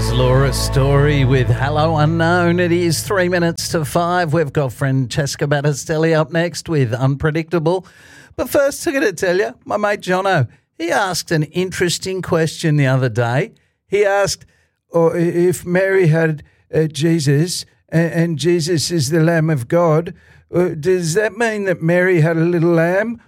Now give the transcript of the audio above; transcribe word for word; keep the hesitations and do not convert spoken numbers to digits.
was Laura Story with Hello Unknown. It is three minutes to five. We've got Francesca Battistelli up next with Unpredictable. But first, I'm going to tell you, my mate Jono, he asked an interesting question the other day. He asked oh, if Mary had uh, Jesus and, and Jesus is the Lamb of God, uh, does that mean that Mary had a little lamb